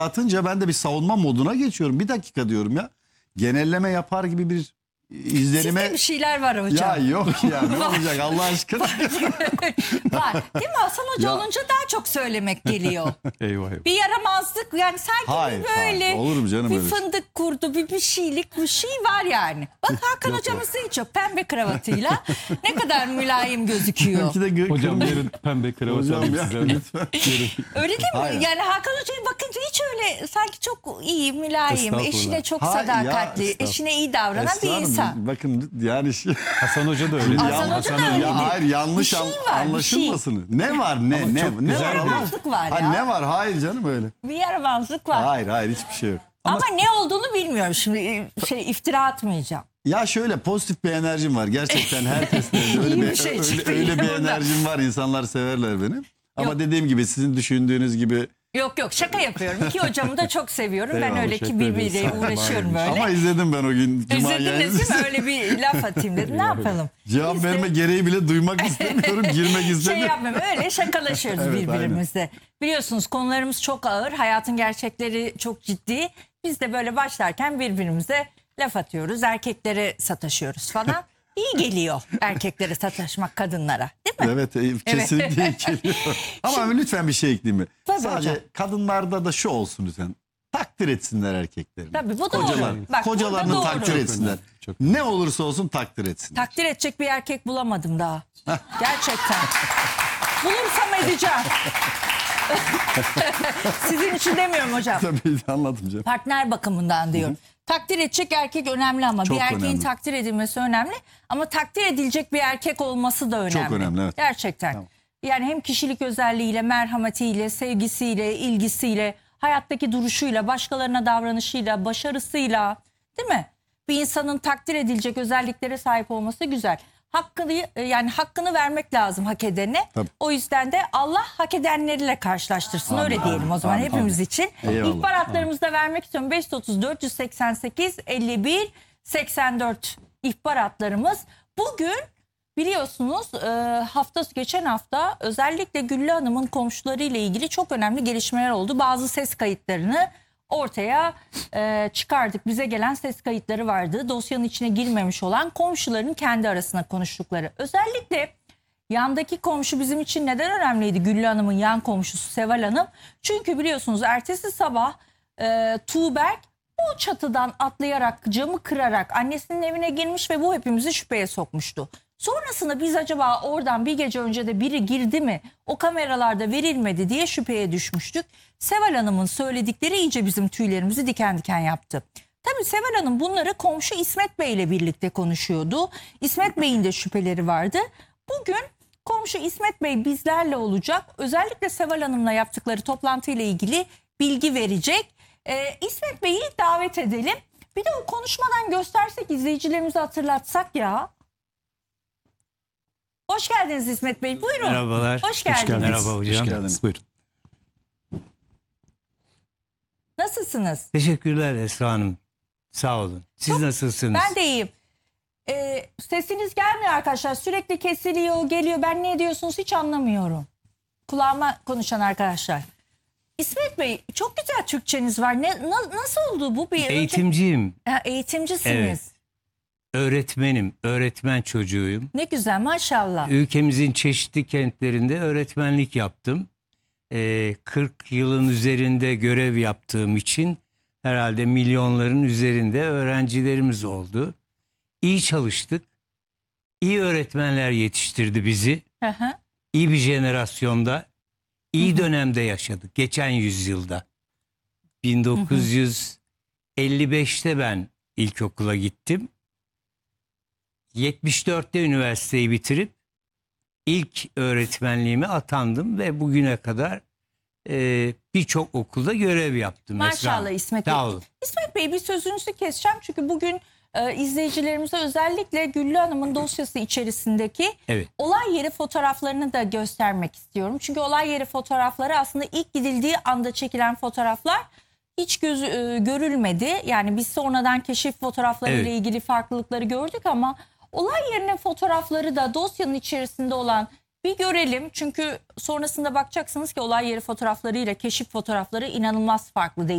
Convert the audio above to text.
atınca ben de bir savunma moduna geçiyorum. Bir dakika diyorum ya. Genelleme yapar gibi bir izlenime... Sizde bir şeyler var hocam. Ya yok ya, ne olacak Allah aşkına. Var. Değil mi? Hasan Hoca Ya. olunca daha çok söylemek geliyor. Eyvah eyvah. Bir yaramazlık yani sanki Hayır, bir böyle hayır. Olur mu canım bir öyle şey? fındık kurdu, bir şeylik bir şey var yani. Bak Hakan hocamız da hiç yok. Pembe kravatıyla ne kadar mülayim gözüküyor. Belki de Hocam yarın pembe kravat Hocam alayım ya, size. lütfen. Öyle değil mi? Hayır. Yani Hakan hocaya bakınca hiç öyle sanki çok iyi, mülayim, Estağfurullah. eşine çok Hayır ya, sadakatli, estağfurullah. eşine iyi davranan Esra bir Hanım, insan. bakın yani Hasan Hoca da öyle. Hasan Hoca da öyle. ya hayır, yanlış Bir şey var, bir anlaşılmasın. Ne var Ama ne çok ne güzel var bir- Allah yaramazlık var aşkına? ya. Ha, ne var? Hayır canım öyle. Bir yaramazlık var. Hayır hiçbir şey yok. Ama ne olduğunu bilmiyorum şimdi iftira atmayacağım. Ya şöyle pozitif bir enerjim var. Gerçekten herkeste öyle İyi bir, bir şey çıktı öyle bir buradan. enerjim var. İnsanlar severler beni. Ama Yok. dediğim gibi sizin düşündüğünüz gibi. Yok şaka yapıyorum. İki hocamı da çok seviyorum. Ben Eyvallah, öyle teşekkür birbiriyle ederim. uğraşıyorum böyle. Ama izledim ben o gün. Cuma Üzüldünüz yayını. değil mi? Öyle bir laf atayım dedim. Ne yapalım? Cevap Biz de verme gereği bile duymak istemiyorum. Girmek şey istemiyorum. yapmıyorum. Öyle şakalaşıyoruz Evet, birbirimizle. Biliyorsunuz konularımız çok ağır. Hayatın gerçekleri çok ciddi. Biz de böyle başlarken birbirimize laf atıyoruz. Erkeklere sataşıyoruz falan. İyi geliyor erkeklere sataşmak kadınlara. Değil mi? Evet kesinlikle iyi geliyor. Ama lütfen bir şey ekleyeyim mi? Tabii Sadece hocam. kadınlarda da şu olsun lütfen. Takdir etsinler erkeklerini. Tabii bu doğru. Kocalar, Bak, kocalarını burada takdir doğru. etsinler. Çok Ne olursa olsun takdir etsinler. Takdir edecek bir erkek bulamadım daha. Gerçekten. Bulursam edeceğim. Sizin için demiyorum hocam. Tabii anladım canım. Partner bakımından diyorum. Takdir edecek erkek önemli ama Çok bir erkeğin önemli. takdir edilmesi önemli. Ama takdir edilecek bir erkek olması da önemli. Çok önemli, evet. Gerçekten. Tamam. Yani hem kişilik özelliğiyle, merhametiyle, sevgisiyle, ilgisiyle, hayattaki duruşuyla, başkalarına davranışıyla, başarısıyla, değil mi? Bir insanın takdir edilecek özelliklere sahip olması güzel. Hakkını vermek lazım hak edene. Tabii. O yüzden de Allah hak edenleriyle karşılaştırsın. Amin, Öyle diyelim o zaman amin, hepimiz için. Eyvallah. İhbar hatlarımızı da vermek istiyorum. 530 488 51 84 ihbar hatlarımız. Bugün biliyorsunuz geçen hafta özellikle Güllü Hanım'ın komşularıyla ilgili çok önemli gelişmeler oldu. Bazı ses kayıtlarını ortaya çıkardık. Bize gelen ses kayıtları vardı. Dosyanın içine girmemiş olan komşuların kendi arasında konuştukları. Özellikle yandaki komşu bizim için neden önemliydi? Güllü Hanım'ın yan komşusu Seval Hanım. Çünkü biliyorsunuz ertesi sabah Tuğberk o çatıdan atlayarak, camı kırarak annesinin evine girmiş ve bu hepimizi şüpheye sokmuştu. Sonrasında biz acaba oradan bir gece önce de biri girdi mi, o kameralarda verilmedi diye şüpheye düşmüştük. Seval Hanım'ın söyledikleri iyice bizim tüylerimizi diken diken yaptı. Tabii Seval Hanım bunları komşu İsmet Bey ile birlikte konuşuyordu. İsmet Bey'in de şüpheleri vardı. Bugün komşu İsmet Bey bizlerle olacak. Özellikle Seval Hanım'la yaptıkları toplantıyla ilgili bilgi verecek. İsmet Bey'i davet edelim. Bir de o konuşmadan göstersek, izleyicilerimizi hatırlatsak ya. Hoş geldiniz İsmet Bey. Buyurun. Merhabalar. Hoş geldiniz. Merhaba hocam. Hoş geldiniz. Buyurun. Nasılsınız? Teşekkürler Esra Hanım. Sağ olun. Siz nasılsınız? Ben de iyiyim. Sesiniz gelmiyor arkadaşlar. Sürekli kesiliyor, geliyor. Ben ne diyorsunuz hiç anlamıyorum. Kulağıma konuşan arkadaşlar. İsmet Bey, çok güzel Türkçeniz var. Nasıl oldu bu? Eğitimciyim. Eğitimcisiniz. Evet. Öğretmenim. Öğretmen çocuğuyum. Ne güzel maşallah. Ülkemizin çeşitli kentlerinde öğretmenlik yaptım. 40 yılın üzerinde görev yaptığım için herhalde milyonların üzerinde öğrencilerimiz oldu. İyi çalıştık. İyi öğretmenler yetiştirdi bizi. Hı hı. İyi bir jenerasyonda, iyi dönemde yaşadık. Geçen yüzyılda. 1955'te ben ilkokula gittim. 74'te üniversiteyi bitirip ilk öğretmenliğime atandım ve bugüne kadar birçok okulda görev yaptım. Maşallah Esra. İsmet Bey. Sağ olun. İsmet Bey bir sözünüzü keseceğim. Çünkü bugün izleyicilerimize özellikle Güllü Hanım'ın dosyası içerisindeki Evet. olay yeri fotoğraflarını da göstermek istiyorum. Çünkü olay yeri fotoğrafları aslında ilk gidildiği anda çekilen fotoğraflar hiç görülmedi. Yani biz sonradan keşif fotoğrafları ile Evet. ilgili farklılıkları gördük ama olay yerine fotoğrafları da dosyanın içerisinde olan bir görelim. Çünkü sonrasında bakacaksınız ki olay yeri fotoğrafları ile keşif fotoğrafları inanılmaz farklı değil.